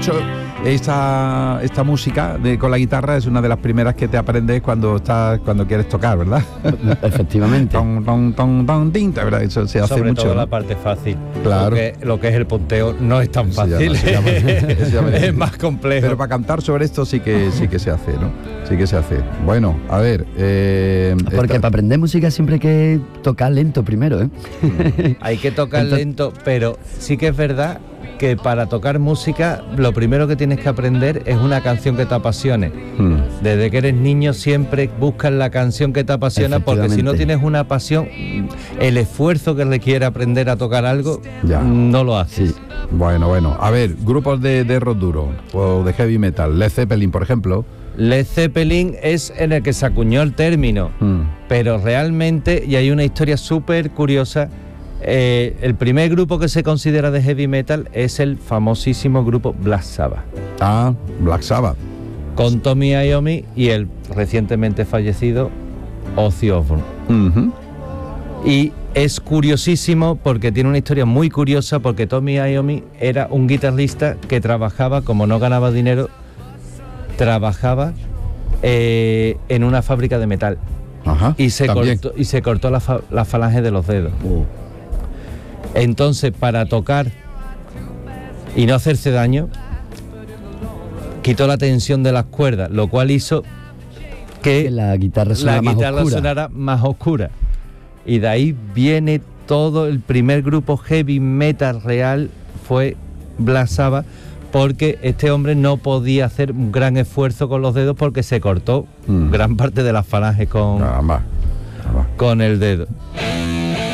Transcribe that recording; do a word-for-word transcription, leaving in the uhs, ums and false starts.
hecho, esta, esta música de, con la guitarra es una de las primeras que te aprendes cuando estás cuando quieres tocar, ¿verdad? Efectivamente. Ton, ton, ton, ton, tin, ¿verdad? Eso se hace Sobre mucho, todo ¿no? la parte fácil. Claro. Porque lo que es el punteo no es tan Se llama, fácil. se llama, se llama. Es más complejo. Pero para cantar sobre esto sí que sí que se hace, ¿no? Sí que se hace. Bueno, a ver. Eh, Porque esta- para aprender música siempre hay que tocar lento primero, ¿eh? Hay que tocar Entonces- lento, pero sí que es verdad que para tocar música lo primero que tienes que aprender es una canción que te apasione. Hmm. Desde que eres niño siempre buscas la canción que te apasiona, porque si no Efectivamente. tienes una pasión, el esfuerzo que requiere aprender a tocar algo, Ya. no lo haces. Sí. Bueno, bueno. A ver, grupos de, de rock duro o de heavy metal. Led Zeppelin, por ejemplo. Led Zeppelin es en el que se acuñó el término, Hmm. pero realmente, y hay una historia súper curiosa, eh, el primer grupo que se considera de heavy metal es el famosísimo grupo Black Sabbath, Ah, Black Sabbath. con Tommy Iommi y el recientemente fallecido Ozzy Osbourne. Ujú. Y es curiosísimo porque tiene una historia muy curiosa, porque Tommy Iommi era un guitarrista que trabajaba, como no ganaba dinero, trabajaba eh, en una fábrica de metal Ajá. y se también. cortó, y se cortó la, fa- la falange de los dedos. Entonces, para tocar y no hacerse daño, quitó la tensión de las cuerdas, lo cual hizo que Que la guitarra la suena más guitarra oscura. sonara más oscura. Y de ahí viene todo. El primer grupo heavy metal real fue Black Sabbath, porque este hombre no podía hacer un gran esfuerzo con los dedos porque se cortó Mm. gran parte de las falanges con, Nada más. Nada más. con el dedo.